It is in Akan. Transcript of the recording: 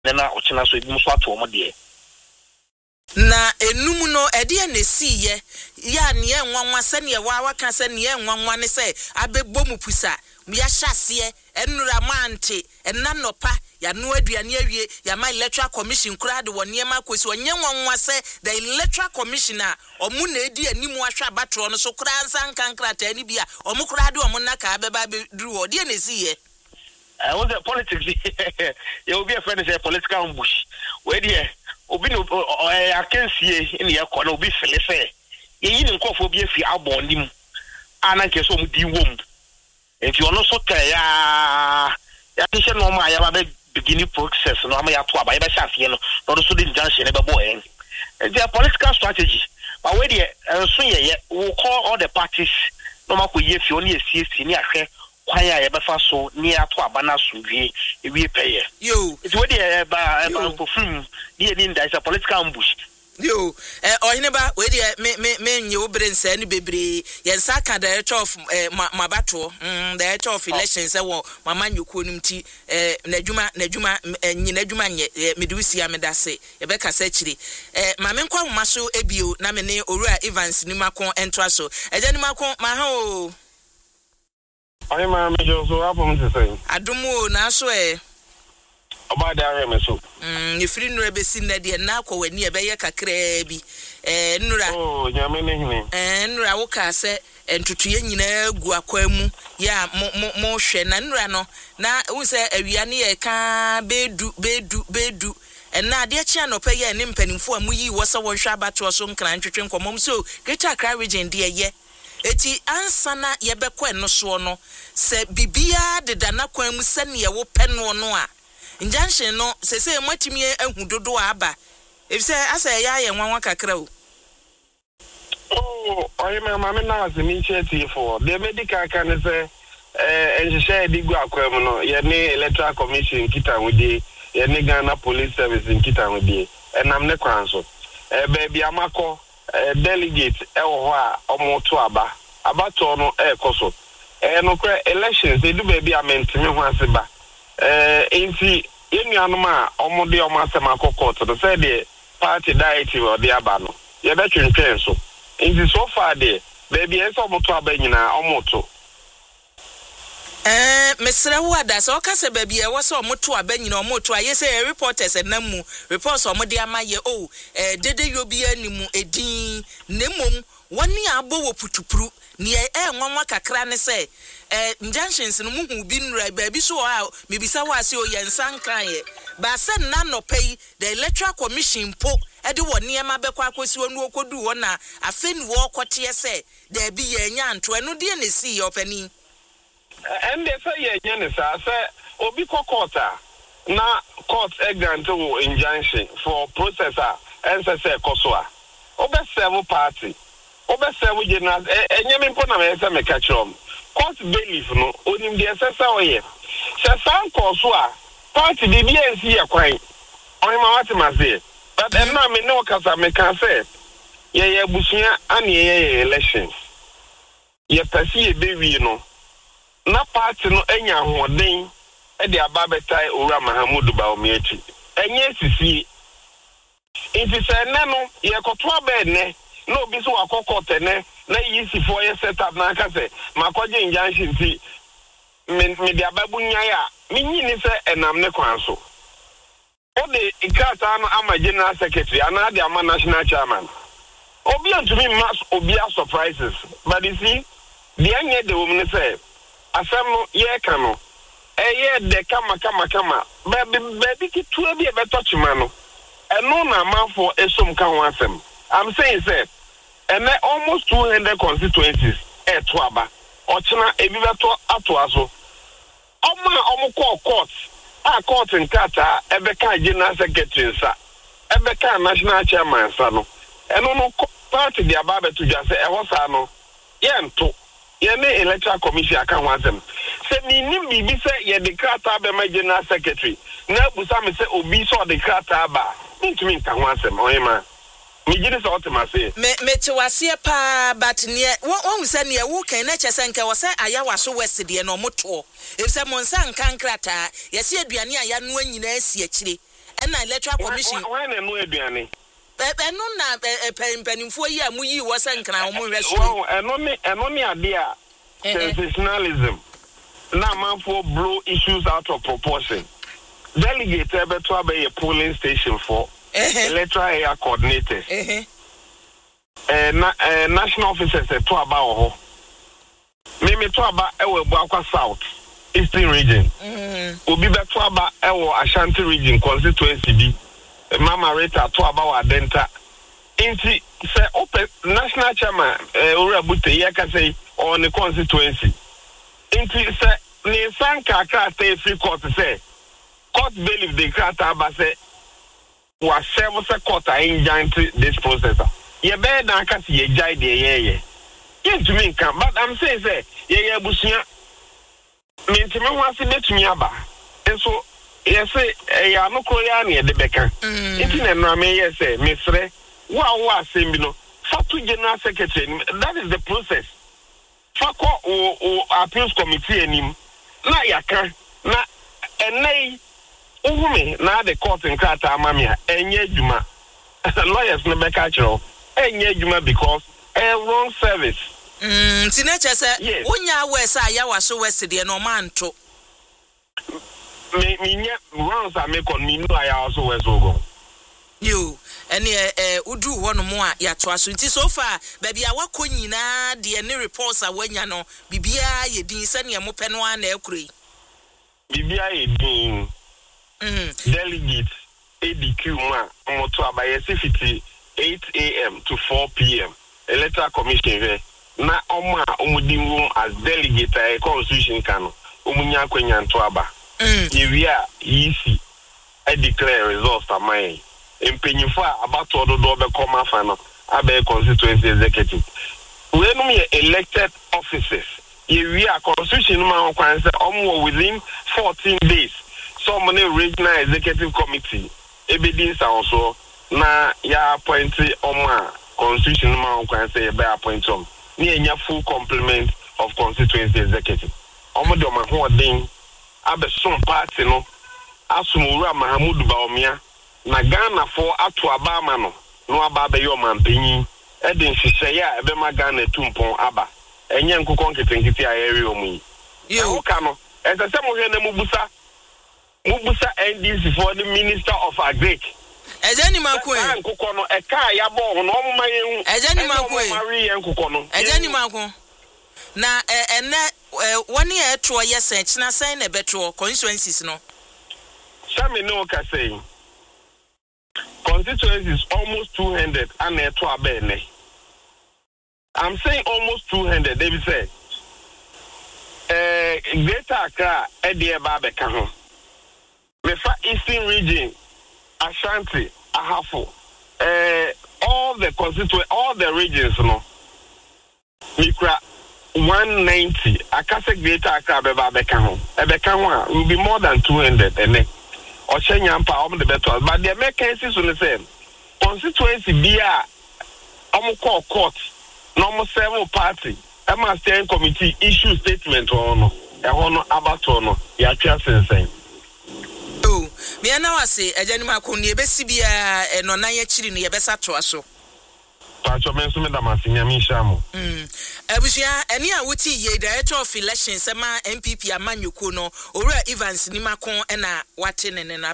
na ochina so ebi so ato omode na enum no ede na siye ya ne enwanwa se ne wa ka se ne enwanwa ne se abebbo mu pusa ya hyase enura mante enanopa ya no aduane awie ya my electoral commission kura de woni ema kosi onye nwanwa se the electoral commissioner omu na edi animu ahwa batro no so kura nsan kankrata ni bia omu kura de omu na ka beba duru odi na siye was the politics you will be a friend say political ambush we there obi no akansie ni ye ko na obi fele se ye ni nkofo bi afi abonim ana nke so mu di wom enti ono so ta ya tishe no ma ya ba beginning process no ama ya to aba ya ba shafie no no so di junction e be bo en the political strategy but we there so ye we call all the parties no ma ko ye fi oni esi ni ahwe kwaya ya befa so ni ato aba na sudwe ewie peye yo it's we dey ba perfume ni there is a political ambush yo ohineba we dey me nye obrensa ni bebre yensa ka director of mabato director of elections wo mama nyuko nimti nadwuma nyinadwuma nye medusi amedase ye be kasa chiri ma me nkwa homa so ebio na me ne Owura Evans ni makon entra so eje ni makon ma ha o Ayi ma me jo so apom se say. Adumo na so Oba da re me so. Ni free nura be sin na de na akwani e be ye kakra bi. Nura. Oh, nyame ne hini. Nura wo ka se entutuye nyina gu akwamu ya mo hwe na nura no na wo se awia ne ye ka bedu. Na ade chia no pe ye ne mpanimfo amuyi wo se won hwa abato so nkran twetwe nkomom so Greater Accra region de ye eti ansana yebekwe no so no se bibia de dana kwan mu se ne wo pe no no a injunction no se matimi ahudodo aba efise asa ya ye nwanwa kakra o oye ma me na se mi cheti for the medical can say enhye digu akwam no ye ne electoral commission kita wudi ye ne Ghana police service kita wudi enam ne kwan so baby amako delegate ho a omoto abato no ekoso no kra elections they do baby amentime ho aseba enti yenuanom a omode omasema court to say the party diety or the aba no ye be twentwen so enti so far there baby enso omoto aba nyina omoto mesra wada so ka se baby e wo so omoto aba nyina omoto aye say reporters enamu reports omode amaye dede yobi animu edin nemom woni abo wo putupuru ni nwanwa kakra ne se injunctions no muhu bi nura baby so a mebisa wase o yensan kan ye ba se na no pay the electoral commission po ede woni ema bekwa akosi wonu okodu wona afeni wo kote se da bi ye nya nto eno de ne si ye opani and they say ye nya ne sa se obi kokota na court grant wo injunction for processor NSS kosoa obe serve party obe serve general enyeme mpo na me se me kachrom court bailiff no onim de sesa oye se san koso a party de bi ensi ye kwan onima wati maze but na me no kasa me kan say ye busuya ani ye elections ye pesi ye bewi no na party no enya hoden e de ababetai Owura Mahamudu Bawumia enye sisi inti se ne no ye koto aba ne no bi so akokota ne na yisi for ye set up na aka se makoje injunction ti me de ababunya ya minyi ni se enam ne kwan so o de ikata no ama general secretary ana de ama national chairman obi antumi mass obi surprises but you see the anye de woman say asem no ye ka no eye de kama baby ki tuwe bi e beto chima no eno na manfo esom ka ho asem I'm saying say almost 200 constituencies to aba ochina ebi beto ato aso omo court court nkata ebeka general secretary sa ebeka national chairman sa no eno no party de aba beto dwa se eho sa no ye nto ye ne electoral commission aka ho asem se mi ni bibi se ye de krata be ma general secretary na busa me se obi so de krata ba ntumi nka ho asem oyema mi gidi so otema se me te wase pa but ne won se ne wo kan na chese nka wo se ayawa so west de no moto e se monsa nka nkrata ye se aduane aya no anyina asi akire and electoral commission when and no aduane eno na penimfo yi a mu yi wo se nkran wo hwe so well eno me ade a sensationalism na manfo blow issues out of proportion delegate ebe to abe polling station for electoral area coordinators national officers to aba ho me to aba ewe Buakwa South Eastern region obi be to aba ewo Ashanti region constituency bi Mama Rita to aba wa Denta inti se open national chairman ora bute ye ka say on the constituency inti se ni sanka krata free court say court bailiff the krata aba say was serve se court in giant this process ye be dan ka say ye jai de ye to me can but I'm saying say ye busia me ntime ho ase betumi aba enso ye say ya no koya na ye de beka inti na no me ye say mesre wa assemble no fatu general secretary that is the process fako o appeals committee enim na yaka na enei uhume na the court in krata amamia enye adwuma lawyers no beka chiro enye adwuma because wrong service tinache se wonya wesa ya waso weside no manto me nya wrong sa me kon me no ya also weso go you ene udu hono mo a ya to aso nti so far baby a wako nyina de ne reports a wanya no bibia ye din se ne mo pe no a na ekure bibia ye din delegate ADQ ma mo to abaye 8 a.m. to 4 p.m. electoral commission here na oma omudin room as delegate a constitution kanu omunya kwanya nto aba yewia yisi I declare results amai empenyifo abato dodo be come afa no abe constituency executive we no me elected officers yewia constitution ma kwan say omo within 14 days some regional executive committee ebedin also na ya appoint oma constitution ma kwan say be appoint them ni enya full complement of constituency executive omo de ma ho den abe some party no asumura Mahamudu Baomia na Ghana for atu abama no aba be yo mampanyin e de nhihye ya ebe ma Ghana tumpon aba enye nkukon ketenkiti a eri omu yi o ka no ese mo hwe na mubusa NDC for the Minister of Agric ejeni makwe nkukon no e ka ya bo no omma yehu ejeni makwe mari ye nkukon no ejeni makwe na ene woni e to yesen china sen na betro constituencies no Sami no ka say constituencies almost 200 and to abene. I'm saying almost 200. They will say Greater Accra Eddie Babeka ho. Mefa Eastern region Ashanti Ahafo all the regions no Mikra 190 Akase Greater Accra Babeka ho. Ebeka ho will be more than 200 ene. Oshenyampa om the better but the mechanisms on the same constituency bia call court normal several party steering committee issue statement on about no ya twa sensen me na wase ejani makoni ebesi bia no nan ya chiri no yebesa to aso pacho menso me da masinya mi shamo abusia eni a wuti ye director of elections ma MPP amanyoko no owura Evans Nimakon na wate ne